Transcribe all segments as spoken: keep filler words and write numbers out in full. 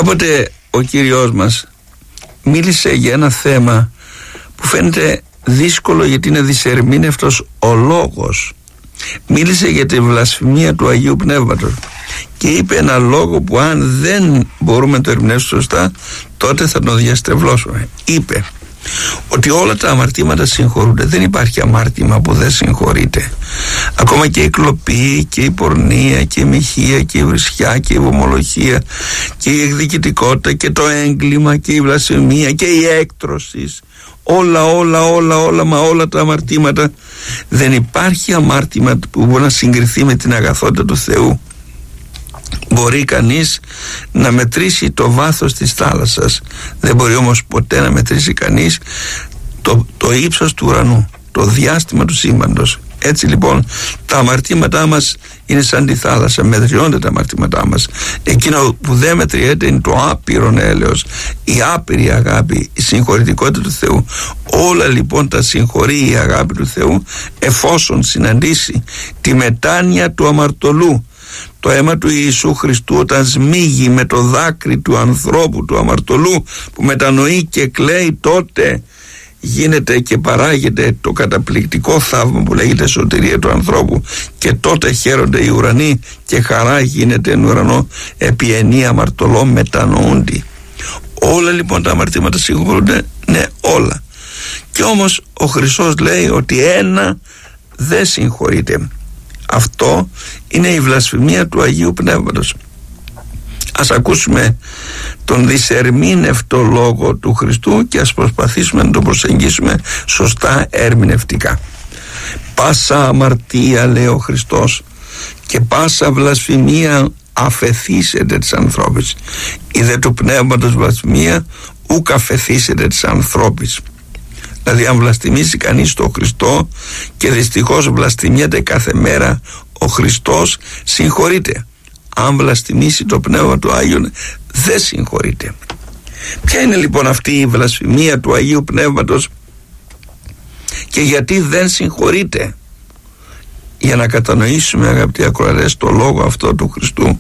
Κάποτε ο Κύριος μας μίλησε για ένα θέμα που φαίνεται δύσκολο, γιατί είναι δυσερμήνευτος ο λόγος. Μίλησε για τη βλασφημία του Αγίου Πνεύματος και είπε ένα λόγο που αν δεν μπορούμε να το ερμηνεύσουμε σωστά, τότε θα τον διαστρεβλώσουμε. Είπε ότι όλα τα αμαρτήματα συγχωρούνται. Δεν υπάρχει αμάρτημα που δεν συγχωρείται. Ακόμα και η κλοπή και η πορνεία και η μοιχεία και η βρισιά και η βομολογία και η εκδικητικότητα και το έγκλημα και η βλασφημία και η έκτρωση, όλα όλα όλα όλα μα όλα τα αμαρτήματα. Δεν υπάρχει αμάρτημα που μπορεί να συγκριθεί με την αγαθότητα του Θεού. Μπορεί κανείς να μετρήσει το βάθος της θάλασσας, δεν μπορεί όμως ποτέ να μετρήσει κανείς το, το ύψος του ουρανού, το διάστημα του σύμπαντος. Έτσι λοιπόν τα αμαρτήματά μας είναι σαν τη θάλασσα, μετριώνται τα αμαρτήματά μας. Εκείνο που δεν μετριέται είναι το άπειρον έλεος, η άπειρη αγάπη, η συγχωρητικότητα του Θεού. Όλα λοιπόν τα συγχωρεί η αγάπη του Θεού, εφόσον συναντήσει τη μετάνοια του αμαρτωλού. Το αίμα του Ιησού Χριστού όταν σμίγει με το δάκρυ του ανθρώπου, του αμαρτωλού, που μετανοεί και κλαίει, τότε γίνεται και παράγεται το καταπληκτικό θαύμα που λέγεται σωτηρία του ανθρώπου, και τότε χαίρονται οι ουρανοί και χαρά γίνεται εν ουρανό επί ενή αμαρτωλό μετανοούντι. Όλα λοιπόν τα αμαρτήματα συγχωρούνται, ναι, όλα. Και όμως ο Χριστός λέει ότι ένα δεν συγχωρείται. Αυτό είναι η βλασφημία του Αγίου Πνεύματος. Ας ακούσουμε τον δυσερμήνευτο λόγο του Χριστού και ας προσπαθήσουμε να τον προσεγγίσουμε σωστά ερμηνευτικά. Πάσα αμαρτία, λέει ο Χριστός, και πάσα βλασφημία αφεθήσετε της ανθρώπης. Η δε του πνεύματος βλασφημία ουκ αφεθήσετε της ανθρώπης. Δηλαδή αν βλαστημίσει κανείς τον Χριστό, και δυστυχώς βλαστημιέται κάθε μέρα, ο Χριστός συγχωρείται. Αν βλαστημίσει το Πνεύμα του Άγιον, δεν συγχωρείται. Ποια είναι λοιπόν αυτή η βλασφημία του Αγίου Πνεύματος και γιατί δεν συγχωρείται? Για να κατανοήσουμε, αγαπητοί ακροατές, το λόγο αυτό του Χριστού,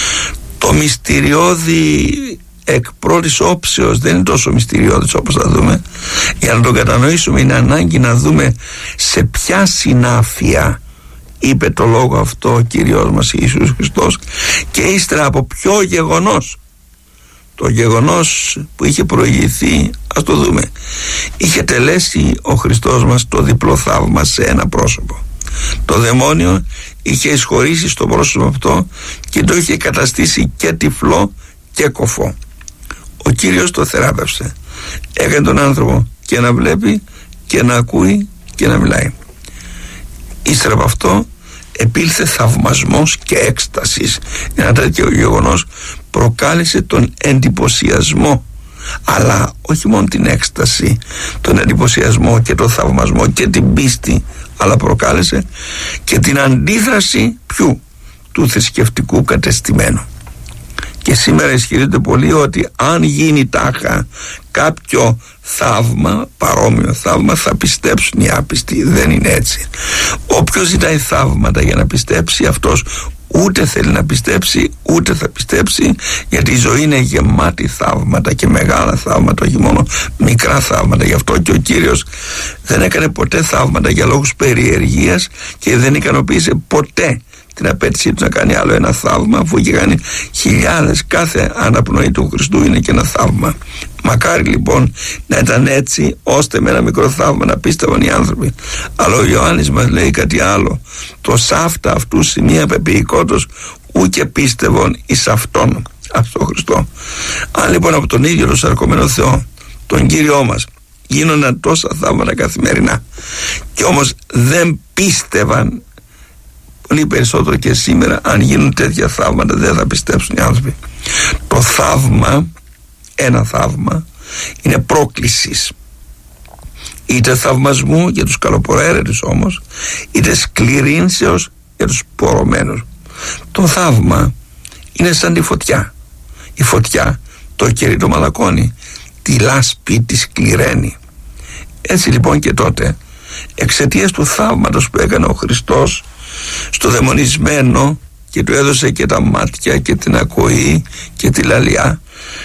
το μυστηριώδη εκ πρώτης όψεως δεν είναι τόσο μυστηριώδης όπως θα δούμε. Για να το κατανοήσουμε είναι ανάγκη να δούμε σε ποια συνάφεια είπε το λόγο αυτό ο Κύριος μας Ιησούς Χριστός, και ύστερα από ποιο γεγονός. Το γεγονός που είχε προηγηθεί, ας το δούμε. Είχε τελέσει ο Χριστός μας το διπλό θαύμα σε ένα πρόσωπο. Το δαιμόνιο είχε εισχωρήσει στο πρόσωπο αυτό και το είχε καταστήσει και τυφλό και κωφό. Ο Κύριος το θεράπευσε. Έκανε τον άνθρωπο και να βλέπει και να ακούει και να μιλάει. Ύστερα από αυτό επήλθε θαυμασμός και έκστασης. Ένα τέτοιο γεγονός προκάλεσε τον εντυπωσιασμό, αλλά όχι μόνο την έκσταση, τον εντυπωσιασμό και τον θαυμασμό και την πίστη, αλλά προκάλεσε και την αντίδραση ποιου? Του θρησκευτικού κατεστημένου. Και σήμερα ισχυρίζεται πολύ ότι αν γίνει τάχα κάποιο θαύμα, παρόμοιο θαύμα, θα πιστέψουν οι άπιστοι. Δεν είναι έτσι. Όποιος ζητάει θαύματα για να πιστέψει, αυτός ούτε θέλει να πιστέψει ούτε θα πιστέψει, γιατί η ζωή είναι γεμάτη θαύματα και μεγάλα θαύματα, όχι μόνο μικρά θαύματα. Γι' αυτό και ο Κύριος δεν έκανε ποτέ θαύματα για λόγους περιεργίας και δεν ικανοποίησε ποτέ την απέτησή του να κάνει άλλο ένα θαύμα, αφού είχε κάνει χιλιάδες. Κάθε αναπνοή του Χριστού είναι και ένα θαύμα. Μακάρι λοιπόν να ήταν έτσι, ώστε με ένα μικρό θαύμα να πίστευαν οι άνθρωποι. Αλλά ο Ιωάννης μας λέει κάτι άλλο. Το σάφτα αυτού σημεία πεποιηκότος ούκε πίστευον εις αυτόν, αυτό Χριστό. Αν λοιπόν από τον ίδιο τον σαρκωμένο Θεό, τον Κύριό μας, γίνονταν τόσα θαύματα καθημερινά, και όμως δεν πίστευαν, πολύ περισσότερο και σήμερα, αν γίνουν τέτοια θαύματα δεν θα πιστέψουν οι άνθρωποι. Το θαύμα, ένα θαύμα, είναι πρόκλησης, είτε θαυμασμού για τους καλοπροαίρετους όμως, είτε σκληρύνσεως για τους πορωμένους. Το θαύμα είναι σαν τη φωτιά. Η φωτιά το κερί το μαλακώνει, τη λάσπη τη σκληραίνει. Έτσι λοιπόν και τότε, εξαιτίας του θαύματος που έκανε ο Χριστός στο δαιμονισμένο και του έδωσε και τα μάτια και την ακοή και τη λαλιά,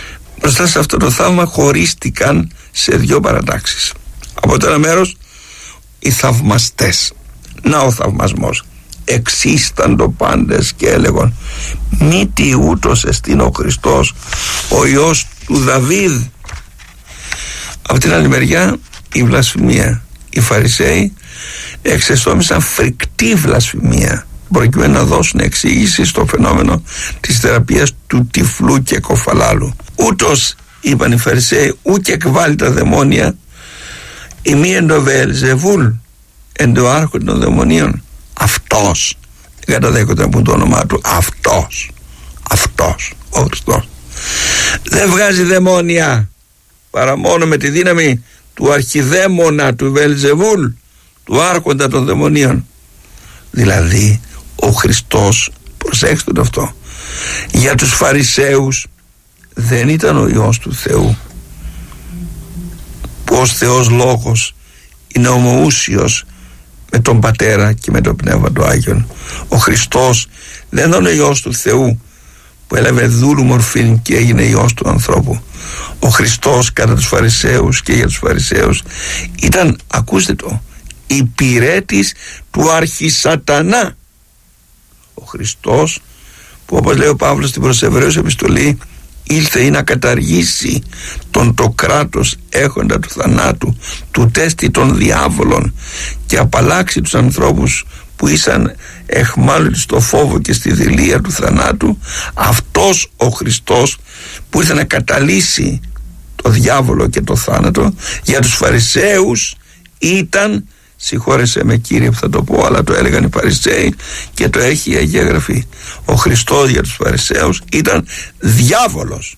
μπροστά σε αυτό το θαύμα χωρίστηκαν σε δύο παρατάξεις. Από το ένα μέρος οι θαυμαστές. Να ο θαυμασμός. Εξίσταντο πάντες και έλεγον μη τι ούτως εστίν ο Χριστός, ο Υιός του Δαβίδ. Από την άλλη μεριά η βλασφημία. Οι Φαρισαίοι εξεστόμησαν φρικτή βλασφημία προκειμένου να δώσουν εξήγηση στο φαινόμενο της θεραπείας του τυφλού και κοφαλάλου. Ούτως, είπαν οι Φαρισαίοι, ούκ εκβάλλει τα δαιμόνια η μη εν το Βεελζεβούλ εν το άρχον των δαιμονίων. Αυτός, δεν καταδέχονται να πούν το όνομά του, αυτός, αυτός ο Χριστός δεν βγάζει δαιμόνια παρά μόνο με τη δύναμη του αρχιδαίμονα του Βεελζεβούλ, του άρχοντα των δαιμονίων. Δηλαδή ο Χριστός, προσέξτε το αυτό, για τους Φαρισαίους δεν ήταν ο Υιός του Θεού που ως Θεός Λόγος είναι ομοούσιος με τον Πατέρα και με το Πνεύμα του Άγιον. Ο Χριστός δεν ήταν ο Υιός του Θεού που έλαβε δούλου μορφή και έγινε Υιός του ανθρώπου. Ο Χριστός κατά τους Φαρισαίους και για τους Φαρισαίους ήταν, ακούστε το, υπηρέτης του αρχισατανά. Ο Χριστός που, όπως λέει ο Παύλος στην προς Εβραίους επιστολή, ήλθε ή να καταργήσει τον το κράτος έχοντα του θανάτου, του τέστη των διάβολων, και απαλλάξει τους ανθρώπους που ήσαν εχμάλωτοι στο φόβο και στη δειλία του θανάτου. Αυτός ο Χριστός που ήρθε να καταλύσει το διάβολο και το θάνατο, για τους Φαρισαίους ήταν, συγχώρεσέ με Κύριε που θα το πω, αλλά το έλεγαν οι Φαρισαίοι και το έχει η Αγία Γραφή, ο Χριστός για τους Φαρισαίους ήταν διάβολος.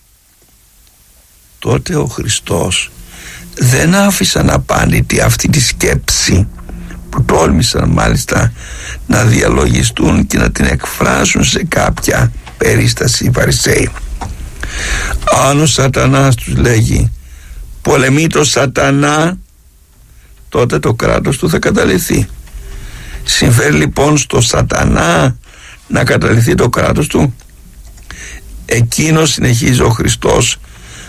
Τότε ο Χριστός δεν άφησαν απάντητη αυτή τη σκέψη που τόλμησαν μάλιστα να διαλογιστούν και να την εκφράσουν σε κάποια περίσταση οι Φαρισαίοι. Αν ο σατανάς, τους λέγει, πολεμεί το σατανά, τότε το κράτος του θα καταλυθεί. Συμφέρει λοιπόν στο σατανά να καταλυθεί το κράτος του? Εκείνος, συνεχίζει ο Χριστός,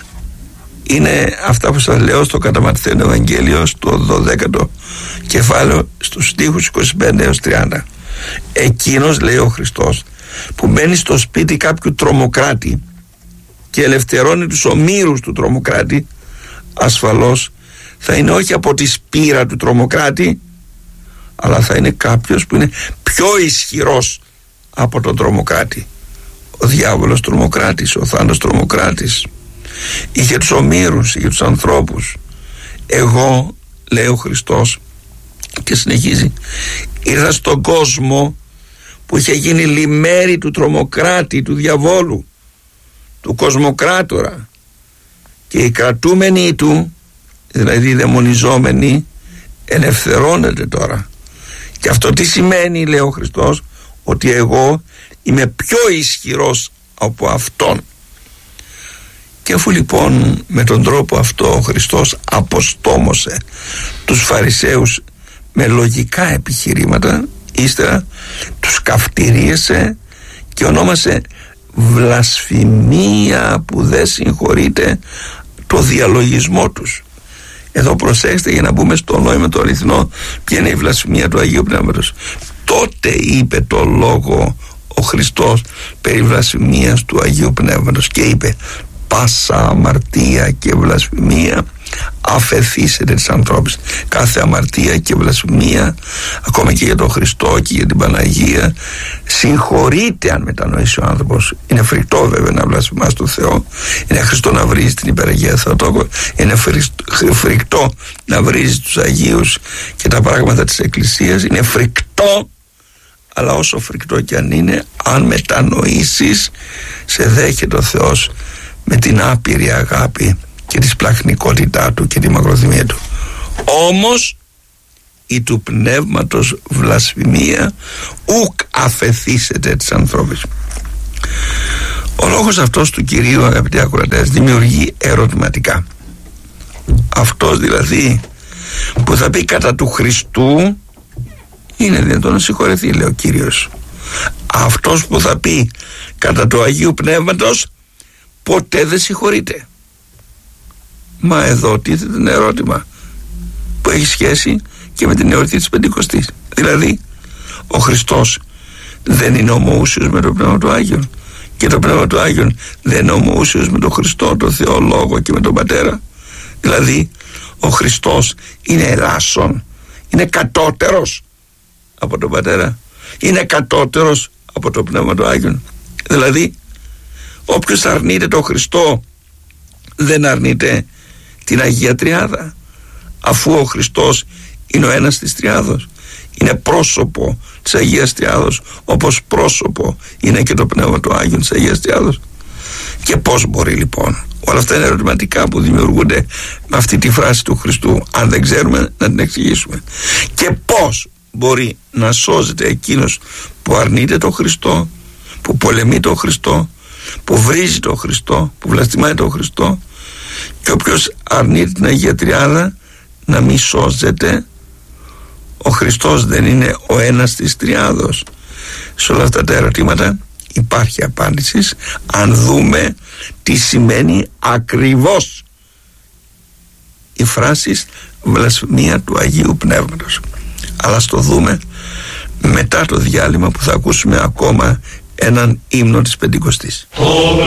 είναι αυτά που σας λέω στο κατά Ματθαίον Ευαγγέλιο, στο δωδέκατο κεφάλαιο, στους στίχους είκοσι πέντε έως τριάντα. Εκείνος, λέει ο Χριστός, που μπαίνει στο σπίτι κάποιου τρομοκράτη και ελευθερώνει τους ομήρους του τρομοκράτη, ασφαλώς θα είναι όχι από τη σπήρα του τρομοκράτη, αλλά θα είναι κάποιος που είναι πιο ισχυρός από τον τρομοκράτη. Ο διάβολος τρομοκράτης, ο θάνατος τρομοκράτης, είχε τους ομήρους, είχε τους ανθρώπους. Εγώ, λέει ο Χριστός, και συνεχίζει, ήρθα στον κόσμο που είχε γίνει λιμέρι του τρομοκράτη, του διαβόλου, του κοσμοκράτορα, και οι κρατούμενοι του, δηλαδή οι δαιμονιζόμενοι, ελευθερώνεται τώρα. Και αυτό τι σημαίνει, λέει ο Χριστός? Ότι εγώ είμαι πιο ισχυρός από αυτόν. Και αφού λοιπόν με τον τρόπο αυτό ο Χριστός αποστόμωσε τους Φαρισαίους με λογικά επιχειρήματα, ύστερα τους καυτηρίασε και ονόμασε βλασφημία που δεν συγχωρείται το διαλογισμό τους. Εδώ προσέξτε για να μπούμε στο νόημα το αληθινό ποια είναι η βλασφημία του Αγίου Πνεύματος. Τότε είπε το λόγο ο Χριστός περί βλασφημίας του Αγίου Πνεύματος και είπε, πάσα αμαρτία και βλασφημία αφεθήσετε της ανθρώπης. Κάθε αμαρτία και βλασφημία, ακόμα και για τον Χριστό και για την Παναγία, συγχωρείται αν μετανοήσει ο άνθρωπος. Είναι φρικτό βέβαια να βλασφημάς τον Θεό, είναι χρηστό να βρίζεις την υπεραγία Θεοτόκο, είναι φρικτό να βρίζεις τους Αγίους και τα πράγματα της Εκκλησίας, είναι φρικτό, αλλά όσο φρικτό και αν είναι, αν μετανοήσεις, σε δέχεται ο Θεός με την άπειρη αγάπη και τη σπλαχνικότητά του και τη μακροθυμία του. Όμως η του πνεύματος βλασφημία ουκ αφεθήσετε της ανθρώπης. Ο λόγος αυτός του Κυρίου, αγαπητοί ακροατές, δημιουργεί ερωτηματικά. Αυτός δηλαδή που θα πει κατά του Χριστού, είναι δυνατόν να συγχωρεθεί, λέει ο Κύριος. Αυτός που θα πει κατά του Αγίου Πνεύματος, ποτέ δεν συγχωρείται. Μα εδώ τίθεται ένα ερώτημα που έχει σχέση και με την εορτή της Πεντηκοστής. Δηλαδή, ο Χριστός δεν είναι ομοούσιος με το Πνεύμα του Άγιον, και το Πνεύμα του Άγιον δεν είναι ομοούσιος με τον Χριστό, τον Θεό Λόγο και με τον Πατέρα. Δηλαδή, ο Χριστός είναι ελάσσον, είναι κατώτερος από τον Πατέρα, είναι κατώτερος από το Πνεύμα του Άγιον. Δηλαδή, όποιος αρνείται τον Χριστό δεν αρνείται την Αγία Τριάδα, αφού ο Χριστός είναι ο ένας της Τριάδος, είναι πρόσωπο της Αγίας Τριάδος, όπως πρόσωπο είναι και το Πνεύμα του Άγιον της Αγίας Τριάδος. Και πώς μπορεί λοιπόν, όλα αυτά είναι ερωτηματικά που δημιουργούνται με αυτή τη φράση του Χριστού, αν δεν ξέρουμε να την εξηγήσουμε. Και πώς μπορεί να σώζεται εκείνος που αρνείται τον Χριστό, που πολεμεί τον Χριστό, που βρίζει τον Χριστό, που βλαστημάει τον Χριστό, και όποιος αρνείται την Αγία Τριάδα να μη σώζεται. Ο Χριστός δεν είναι ο ένας της Τριάδος? Σε όλα αυτά τα ερωτήματα υπάρχει απάντηση αν δούμε τι σημαίνει ακριβώς η φράση βλασφημία του Αγίου Πνεύματος. Αλλά στο δούμε μετά το διάλειμμα, που θα ακούσουμε ακόμα έναν ύμνο της Πεντηκοστής.